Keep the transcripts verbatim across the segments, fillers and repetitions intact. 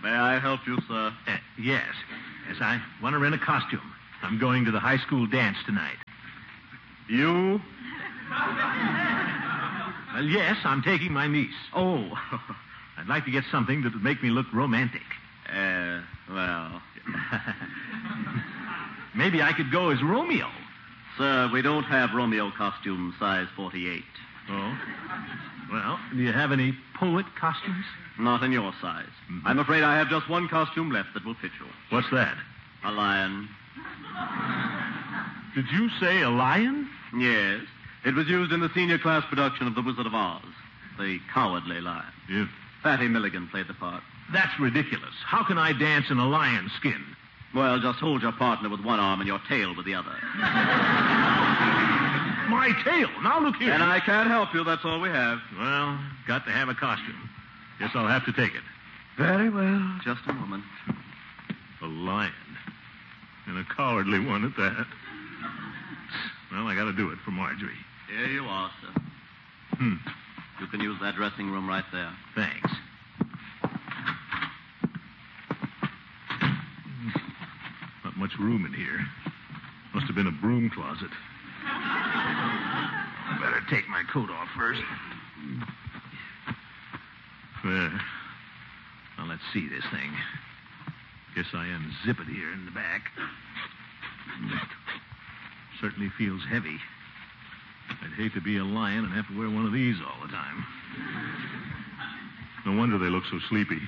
May I help you, sir? Uh, yes. Yes, I want to rent a costume. I'm going to the high school dance tonight. You? Well, yes, I'm taking my niece. Oh. I'd like to get something that would make me look romantic. Uh, well. Maybe I could go as Romeo. Sir, we don't have Romeo costumes size forty-eight. Oh? Well, do you have any poet costumes? Not in your size. Mm-hmm. I'm afraid I have just one costume left that will fit you. What's that? A lion. Did you say a lion? Yes. It was used in the senior class production of The Wizard of Oz. The Cowardly Lion. Yeah. Fatty Milligan played the part. That's ridiculous. How can I dance in a lion's skin? Well, just hold your partner with one arm and your tail with the other. My tail? Now look here. And I can't help you. That's all we have. Well, got to have a costume. Guess I'll have to take it. Very well. Just a moment. A lion. And a cowardly one at that. Well, I got to do it for Marjorie. Here you are, sir. Hmm. You can use that dressing room right there. Thanks. Not much room in here. Must have been a broom closet. I better take my coat off first. There. Now, let's see this thing. Guess I unzip it here in the back. Certainly feels heavy. I'd hate to be a lion and have to wear one of these all the time. No wonder they look so sleepy.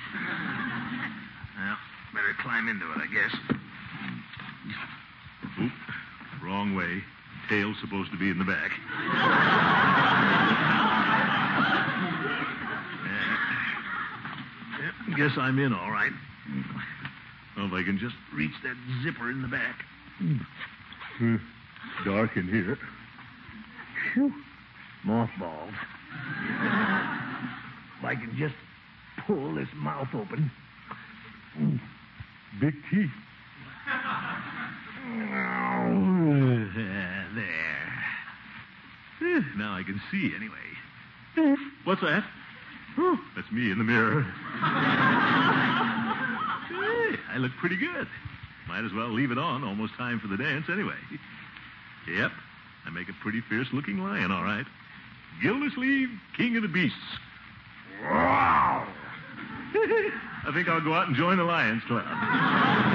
Well, better climb into it, I guess. Oop, wrong way. Tail's supposed to be in the back. Yeah. Yeah, guess I'm in all right. Well, if I can just reach that zipper in the back. Hmm. Dark in here. Phew. Mothballs. If I can just pull this mouth open. Mm. Big teeth. There. Now I can see, anyway. What's that? That's me in the mirror. Hey, I look pretty good. Might as well leave it on. Almost time for the dance anyway. Yep. I make a pretty fierce-looking lion, all right. Gildersleeve, king of the beasts. Wow! I think I'll go out and join the Lions Club.